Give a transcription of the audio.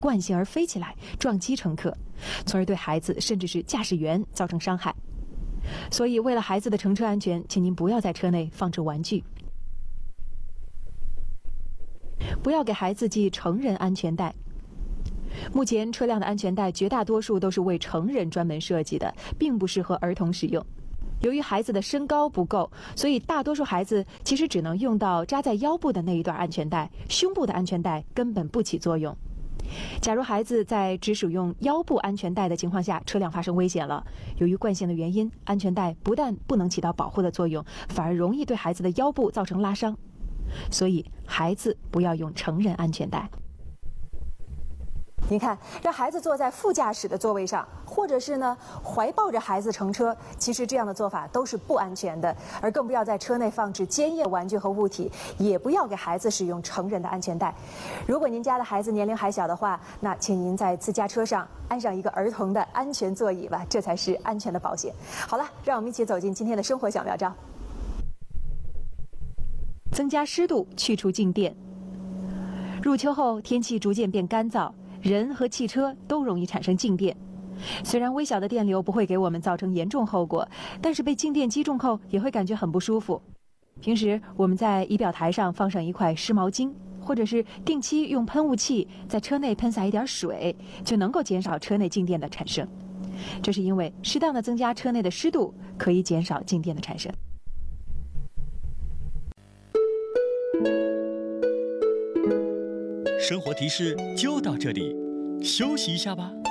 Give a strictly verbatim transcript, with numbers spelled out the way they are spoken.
惯性而飞起来，撞击乘客，从而对孩子甚至是驾驶员造成伤害。所以，为了孩子的乘车安全，请您不要在车内放置玩具，不要给孩子系成人安全带。目前车辆的安全带绝大多数都是为成人专门设计的，并不适合儿童使用。由于孩子的身高不够，所以大多数孩子其实只能用到扎在腰部的那一段安全带，胸部的安全带根本不起作用。假如孩子在只使用腰部安全带的情况下，车辆发生危险了，由于惯性的原因，安全带不但不能起到保护的作用，反而容易对孩子的腰部造成拉伤。所以，孩子不要用成人安全带。您看，让孩子坐在副驾驶的座位上，或者是呢怀抱着孩子乘车，其实这样的做法都是不安全的。而更不要在车内放置坚硬玩具和物体，也不要给孩子使用成人的安全带。如果您家的孩子年龄还小的话，那请您在自家车上安上一个儿童的安全座椅吧，这才是安全的保险。好了，让我们一起走进今天的生活小妙招。增加湿度，去除静电。入秋后，天气逐渐变干燥，人和汽车都容易产生静电。虽然微小的电流不会给我们造成严重后果，但是被静电击中后也会感觉很不舒服。平时我们在仪表台上放上一块湿毛巾，或者是定期用喷雾器在车内喷洒一点水，就能够减少车内静电的产生。这是因为适当的增加车内的湿度，可以减少静电的产生。 生活提示就到这里，休息一下吧。